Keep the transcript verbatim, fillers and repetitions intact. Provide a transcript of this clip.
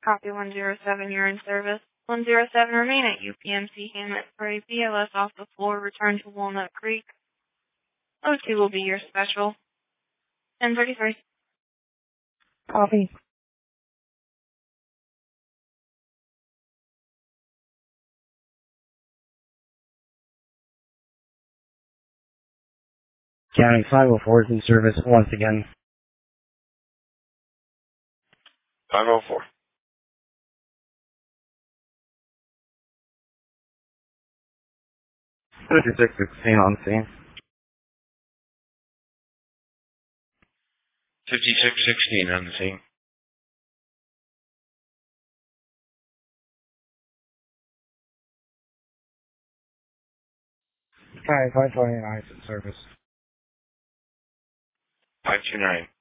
Copy one zero seven, you're in service. one zero seven, remain at U P M C Hamlet for a B L S off the floor, return to Walnut Creek. O two will be your special. ten thirty-three. Copy. County five oh four is in service once again. five oh four. fifty-six sixteen on scene. fifty-six sixteen on the scene. County five twenty-nine is in service. five two nine.